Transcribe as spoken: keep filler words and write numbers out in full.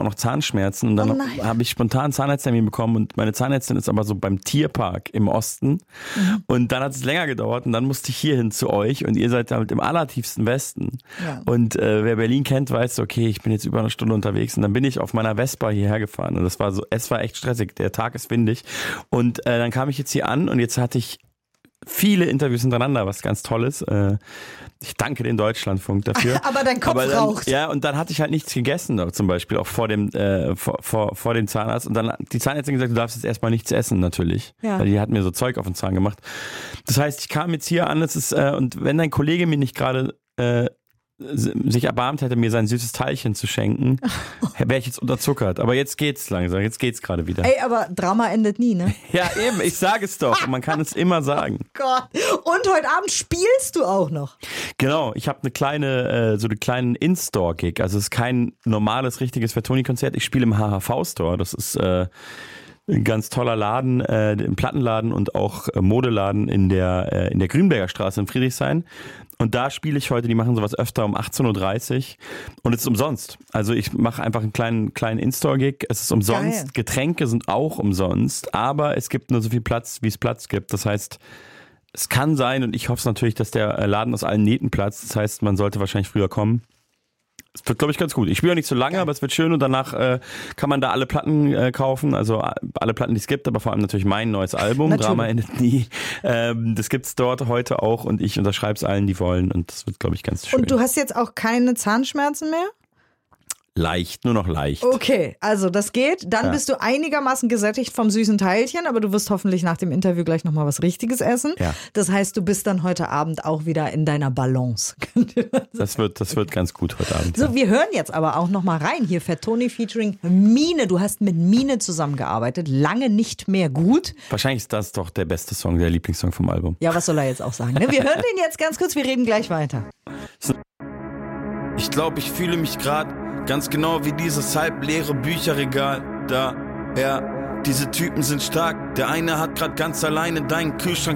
noch Zahnschmerzen und dann oh habe ich spontan einen Zahnarzttermin bekommen und meine Zahnärztin ist aber so beim Tierpark im Osten mhm. und dann hat es länger gedauert und dann musste ich hier hin zu euch und ihr seid damit im allertiefsten Westen ja. und äh, wer Berlin kennt, weiß, okay, ich bin jetzt über eine Stunde unterwegs und dann bin ich auf meiner Vespa hierher gefahren und das war so, es war echt stressig, der Tag ist windig und äh, dann kam ich jetzt hier an und jetzt hatte ich viele Interviews hintereinander, was ganz toll ist. Ich danke dem Deutschlandfunk dafür. Aber dein Kopf Aber dann, raucht. Ja, und dann hatte ich halt nichts gegessen, zum Beispiel auch vor dem äh, vor, vor, vor dem Zahnarzt. Und dann hat die Zahnärztin gesagt, du darfst jetzt erstmal nichts essen, natürlich. Ja. Weil die hat mir so Zeug auf den Zahn gemacht. Das heißt, ich kam jetzt hier an, es ist, äh, und wenn dein Kollege mir nicht gerade äh, sich erbarmt hätte, mir sein süßes Teilchen zu schenken, wäre ich jetzt unterzuckert. Aber jetzt geht's langsam, jetzt geht's gerade wieder. Ey, aber Drama endet nie, ne? Ja, eben, ich sage es doch. Man kann es immer sagen. Oh Gott. Und heute Abend spielst du auch noch. Genau, ich habe eine kleine, äh, so einen kleinen In-Store-Gig. Also es ist kein normales, richtiges Vertoni-Konzert. Ich spiele im H H V-Store. Das ist äh, ein ganz toller Laden, äh, ein Plattenladen und auch äh, Modeladen in der, äh, in der Grünberger Straße in Friedrichshain. Und da spiele ich heute, die machen sowas öfter um achtzehn Uhr dreißig und es ist umsonst. Also ich mache einfach einen kleinen kleinen In-Store-Gig, es ist umsonst, Geil. Getränke sind auch umsonst, aber es gibt nur so viel Platz, wie es Platz gibt. Das heißt, es kann sein und ich hoffe es natürlich, dass der Laden aus allen Nähten platzt. Das heißt, man sollte wahrscheinlich früher kommen. Es wird, glaube ich, ganz gut. Ich spiele ja nicht so lange, Geil. aber es wird schön und danach äh, kann man da alle Platten äh, kaufen, also alle Platten, die es gibt, aber vor allem natürlich mein neues Album, natürlich. Drama endet nie. Ähm, das gibt's dort heute auch und ich unterschreibe es allen, die wollen und das wird, glaube ich, ganz schön. Und du hast jetzt auch keine Zahnschmerzen mehr? Leicht, nur noch leicht. Okay, also das geht. Dann ja. bist du einigermaßen gesättigt vom süßen Teilchen, aber du wirst hoffentlich nach dem Interview gleich nochmal was Richtiges essen. Ja. Das heißt, du bist dann heute Abend auch wieder in deiner Balance. Das wird, das wird ganz gut heute Abend. So, ja. wir hören jetzt aber auch nochmal rein. Hier Fatoni featuring Mine. Du hast mit Mine zusammengearbeitet. Lange nicht mehr gut. Wahrscheinlich ist das doch der beste Song, der Lieblingssong vom Album. Ja, was soll er jetzt auch sagen? Ne? Wir hören den jetzt ganz kurz. Wir reden gleich weiter. Ich glaube, ich fühle mich gerade ganz genau wie dieses halbleere Bücherregal da, ja, diese Typen sind stark. Der eine hat grad ganz alleine deinen Kühlschrank